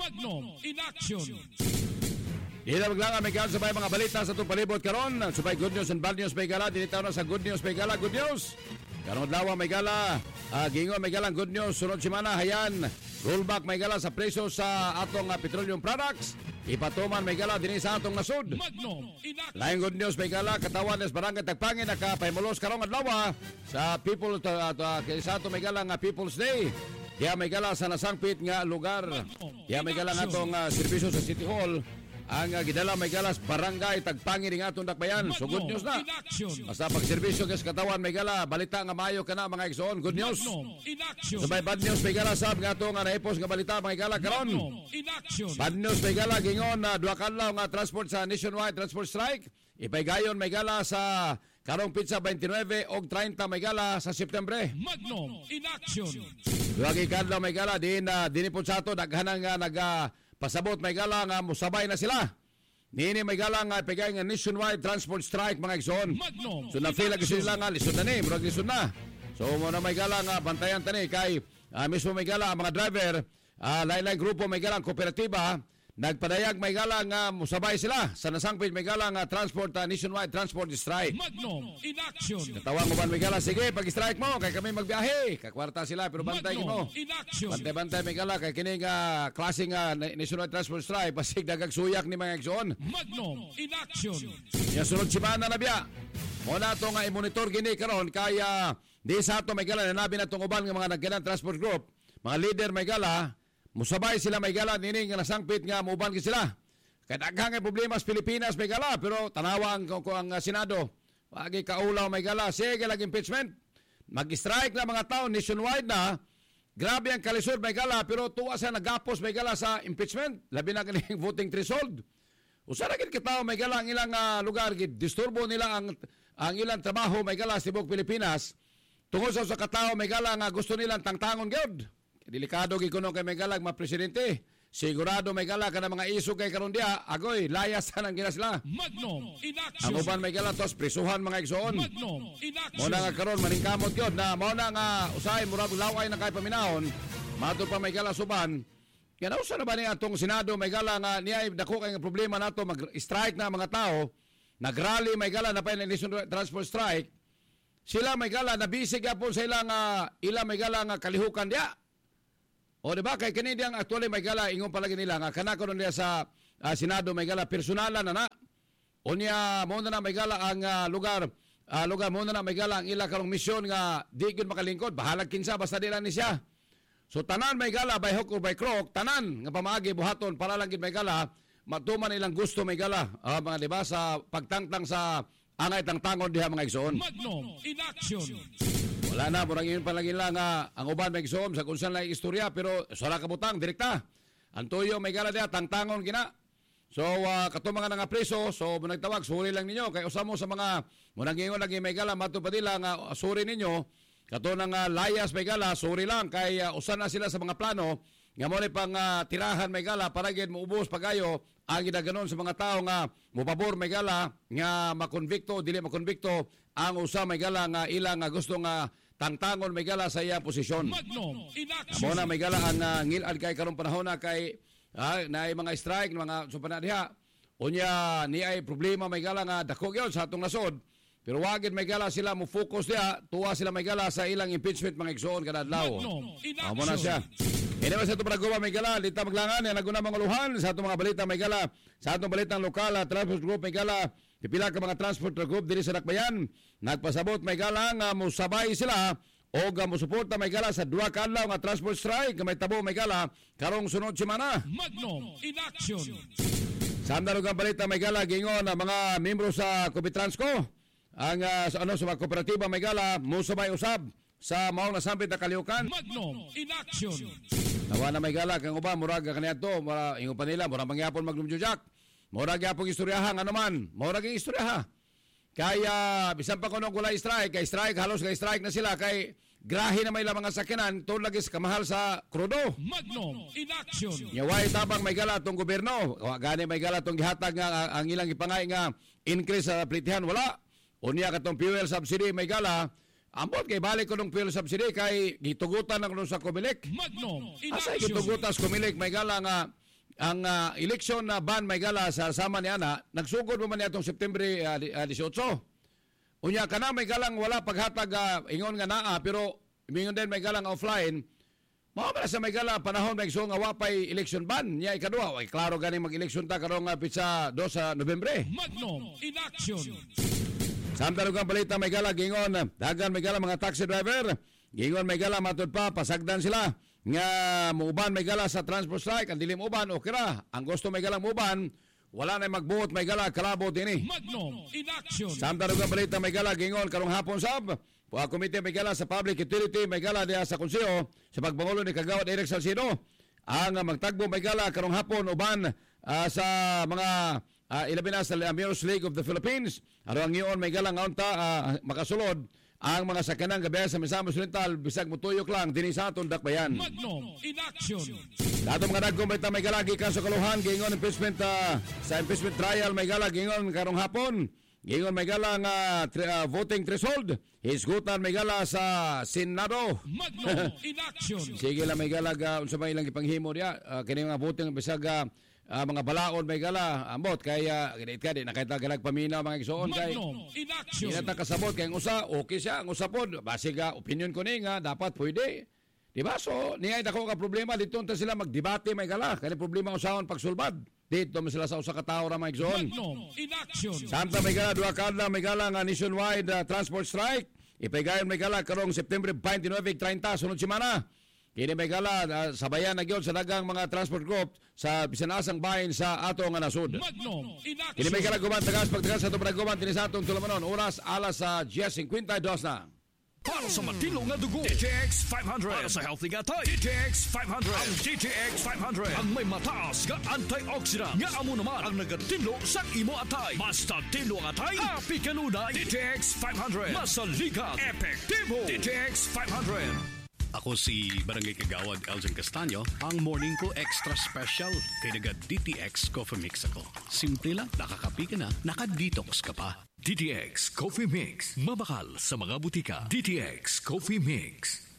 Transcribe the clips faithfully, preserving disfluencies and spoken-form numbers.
Magnum in action. Dila maglangan may gala sabay mga balita sa itong palibot karon. Sabay good news and bad news may gala. Dinitaw na sa good news may gala. Good news. Karong adlaw may gala. Uh, gingon may gala good news. Sunod simana hayan. Rollback may gala sa presyo sa atong uh, petroleum products. Ipatuman may gala din sa atong nasud. Magnum in action. Lain good news may gala. Katawan des barangay Tagpangin nakapahimulos karong adlaw sa people to, uh, to, uh, sa atong may gala nga People's Day. Diya may gala sa nasangpit nga lugar. Diya may gala nga atong uh, serbisyo sa City Hall. Ang uh, gidala may galas barangay Tagpangin nga atong dakbayan. So good news na. Basta pag serbisyo kes katawan may gala balita nga maayo kana mga igsoon. Good news. Sabay bad news may gala sab nga atong nga naipos nga balita mga gala karon. Bad news may gala gingon na uh, duha ka adlaw nga transport sa nationwide transport strike. Ipaygayon may gala sa karong pizza twenty-nine og thirty may gala sa September. Magnum in action. Duha ka adlaw may gala din uh, dinipon sa ato daghanan nga nag uh, pasabot may gala nga musabay na sila. Nini may gala nga pigay nga nationwide transport strike mga igsoon. So na feel kasi sila nga lisod na ni, murag lisod na. So mo na may gala nga bantayan tani kay uh, mismo may gala ang mga driver, uh, lain-lain grupo may gala kooperatiba nagpadayag may gala nga musabay sila sa nasangpit may gala nga transport uh, nationwide transport strike. Magnum in action. Katawag mo ba may gala, sige pag-strike mo kay kami magbiyahe. Kakwarta sila pero bantay mo. Bantay-bantay may gala kay kini nga klase nga nationwide transport strike pasig dagag suyak ni mga igsoon. Magnum in action. Ya sunod simana na biya. Mo na to nga i-monitor gini karon kaya di sa ato may gala nanabi na tong uban nga mga nagganang transport group, mga leader may gala musabay sila may gala nini nga nasangpit nga muuban ki sila. Kaya daghang nga problema sa Pilipinas may gala pero tanawa ang, ang uh, Senado. Pagi kaulaw may gala, sige lang impeachment. Mag-strike na mga tao nationwide na. Grabe ang kalisod may gala pero tuwa sa nagapos may gala sa impeachment. Labi na kaning voting threshold. Usa ra gid kitao may gala ang ilang uh, lugar gid disturbo nila ang ang ilang trabaho may gala sa tibuok Pilipinas. Tungod sa usa ka tawo may gala nga gusto nilang tangtangon gyud. Delikado gikuno kay may galag mga presidente. Sigurado may gala ka na mga iso kay karon dia. Agoy, layas na gina sila. Magnum in action. Ang uban may gala tos prisuhan mga igsoon. Magnum in action. Mo na nga karon maningkamot gyud na mo na nga usahay murag laway na kay paminahon. Mato pa may gala suban. Kaya nausa na ba ni atong Senado may gala nga niya dako kay nga problema nato mag-strike na mga tao. Nagrally may gala na pa national transport strike. Sila may gala na bisig gyapon sa ilang uh, ila may gala nga kalihukan dia. O diba kay kini diyang actually may gala ingon palagi nila nga kana karon diya sa uh, Senado may gala personalan na na. Unya mo na, na may gala ang uh, lugar uh, lugar mo na, na may gala ang ila karong misyon nga di gyud makalingkod bahalag kinsa basta di lang ni siya. So tanan may gala by hook or by crook tanan nga pamaagi buhaton para lang gid may gala matuman ilang gusto may gala uh, mga diba sa pagtangtang sa angay tangtangon diha mga igsoon. Magnum in action. Wala na, murang yun palagi lang nga ang uban may igsoom sa kung saan lang istorya pero sala kabutang, direkta. Ang tuyo may gala diya, tangtangon gina. So, uh, kato mga nga preso, so nagtawag, suri lang ninyo. Kaya usamo sa mga, murang yun lagi may gala, matupadila nga uh, suri ninyo. Kato nang uh, layas may gala, suri lang. Kaya uh, usan na sila sa mga plano. Nga mo pang uh, tirahan may gala, para gid maubos pagayo ang ginaganon sa mga tao nga mupabor may gala nga makonvikto, dili makonvikto ang usa may gala nga ilang nga gusto nga tangtangon may gala sa iya posisyon. Magnum in action. Amo na may gala ang uh, ngilad kay karong panahon na kay uh, na mga strike mga supana diha. Unya ni ay problema may gala nga dako gyud sa atong nasod. Pero wagid may gala sila mo focus diha, tuwa sila may gala sa ilang impeachment mga igsoon kada adlaw. Amo na siya. Anyway, sa itong Paraguba may gala, dita maglangan, yan naguna mga luhan, sa itong mga balita may gala, sa itong balitang lokal, transport group may gala, pipila ka mga transport group diri sa Dakbayan, nagpasabot may gala nga musabay sila, o nga musuporta may gala sa dua ka adlaw nga transport strike, may tabo may gala, karong sunod simana. Magnum in action. Sa amdarog ang balita may gala, gingon na mga membro sa Kubitransco, ang uh, ano, sa mga kooperatiba may gala, musabay usab, sa maong nasambit na kaliukan. Magnum in action. Nawa na may gala kang uba murag kaniadto mura ingon pa nila mura mangyapon maglumjujak. Murag gyapon istoryahan ano man. Murag ang istoryaha. Kaya bisan pa kuno gulay strike kay strike halos kay strike na sila kay grahe na may lamang ang sakinan tungod lagis kamahal sa krudo. Magnum in action. Yaway tabang may gala tong gobyerno. Gani may gala tong gihatag nga ang ilang ipangay nga increase sa plitihan wala. Unya katong fuel subsidy may gala. Ambot kay balik ko ng fuel subsidy kay gitugutan na kuno sa Comelec. Magnum in Asa action. gitugutas Comelec may gala nga ang uh, election na ban may gala sa sama ni ana nagsugod mo man niya September uh, eighteen. Unya kana may galang wala paghatag uh, ingon nga naa pero ingon din may galang offline. Mao man sa may gala panahon may so nga wapay election ban niya ikaduha. Ay klaro gani mag-election ta karong uh, pizza two sa Nobyembre. Magnum in action. Samtang kang balita may gala gingon dagan may gala mga taxi driver. Gingon may gala matud pa pasagdan sila nga muuban may gala sa transport strike ang dilim uban okay ra. Ang gusto may galang uban wala na magbuot may gala kalabo dinhi. Magnum in action. Samtang kang balita may gala gingon karong hapon sab Puha komite may gala sa public utility may gala diha sa konseho sa pagbangulo ni Kagawad Eric Salcido ang magtagbo may gala karong hapon uban uh, sa mga uh, ilabi na sa Mayor's League of the Philippines. Aron ngiyon may gala nga unta uh, makasulod ang mga sakanang gabi sa Misamis Oriental bisag mutuyok lang dinhi sa aton dakbayan. Magnum in action. Dato mga dagko may may gala gikan sa kaluhan gingon impeachment uh, sa impeachment trial may gala gingon karong hapon. Gingon may gala nga uh, voting threshold hisgutan may gala sa Senado. Magnum in action. Sige lang may gala uh, unsa may ilang ipanghimo diya uh, kini mga voting bisag uh, uh, mga balaod may gala ambot kay uh, gid ka di nakita galag paminaw mga igsoon kay Magnum in action. Ina ta kasabot kay ang usa okay siya ang usa pod base ga opinion ko ni nga dapat pwede. Di ba so niya dako ka problema dito ta sila magdebate may gala kay problema usahon pagsulbad. Dito mo sila sa usa ka tawo ra mga igsoon. Magnum in action. Samtang may gala duha ka may gala nga nationwide uh, transport strike ipaygayon may gala karong September twenty-nine thirty sunod semana. Kini may gala uh, sabayan na gyud sa dagang mga transport group sa bisanasang bahin sa ato nga nasud. Magnum in action. Kini may gala guban tagas pagtagas sa tubra guban dinhi sa atong tulamanon oras alas sa ten fifty-two na. Para sa matilong na dugo, D T X five hundred. Para sa healthy gatay, D T X five hundred. Ang D T X five hundred ang may mataas nga antioxidant nga amo naman ang nagatinlo sa imo atay. Basta tinlo ang atay, happy kanunay. D T X five hundred. Masaligan, epektibo. D T X five hundred. Ako si Barangay Kagawad Elgin Castaño. Ang morning ko extra special kay naga D T X Coffee Mix ako. Simple lang, nakakapi ka na, nakadetox ka pa. D T X Coffee Mix. Mabakal sa mga butika. D T X Coffee Mix.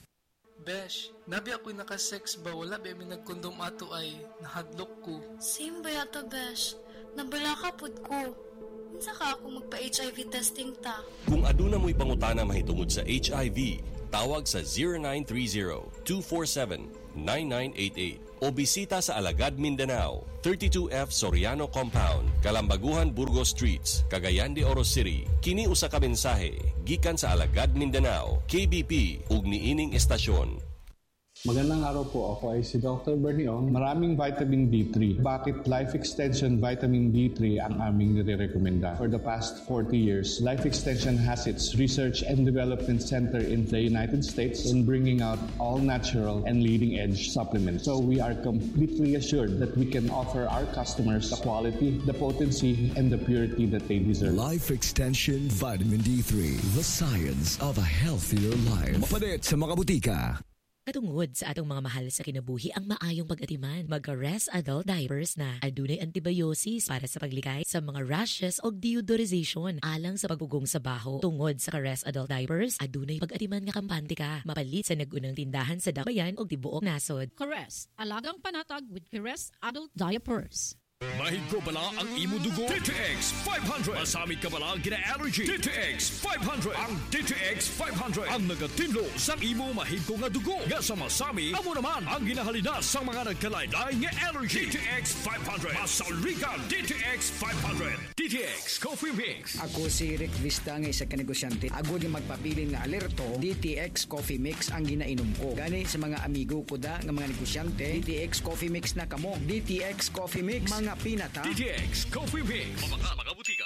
Besh, nabi ako'y nakasex ba? Wala ba may nagkondom ato ay nahadlok ko. Same ba yata, Besh? Nabalakapod ko. Minsa ka ako magpa-H I V testing ta. Kung aduna mo'y pangutana mahitungod sa H I V, tawag sa zero nine three zero, two four seven, nine nine eight eight o bisita sa Alagad, Mindanao, thirty-two F Soriano Compound, Kalambaguhan, Burgos Streets, Cagayan de Oro City. Kini usa ka mensahe gikan sa Alagad, Mindanao, K B P ug niining estasyon. Magandang araw po. Ako ay si Doctor Bernie Ong. Maraming vitamin D three. Bakit Life Extension Vitamin D three ang aming nire-recommenda? For the past forty years, Life Extension has its research and development center in the United States in bringing out all natural and leading-edge supplements. So we are completely assured that we can offer our customers the quality, the potency, and the purity that they deserve. Life Extension Vitamin D three. The science of a healthier life. Mapalit sa mga butika. Katungod sa atong mga mahal sa kinabuhi ang maayong pag-atiman. Mag-Rest Adult Diapers na. Adunay antibiosis para sa paglikay sa mga rashes o deodorization alang sa paggugong sa baho. Tungod sa Rest Adult Diapers, adunay pag-atiman nga kampante ka. Mapalit sa nagunang tindahan sa dakbayan o tibuok nasod. Caress, alagang panatag with Caress Adult Diapers. Mahig ko bala ang imo dugo? D T X five hundred. Masamit ka bala gina-allergy? D T X five hundred. Ang D T X five hundred ang nagatinlo sa imo mahig ko nga dugo. Nga sa masami, amo naman ang ginahalinas sa mga nagkalaylay nga allergy. D T X five hundred. Masaligan D T X five hundred. D T X Coffee Mix. Ako si Rick Vista nga isa ka negosyante. Agod nga magpabilin nga alerto, D T X Coffee Mix ang ginainom ko. Gani sa mga amigo ko da nga mga negosyante, D T X Coffee Mix na kamo. D T X Coffee Mix, mga pinata. D T X Coffee Mix. Mabaka, mga butika.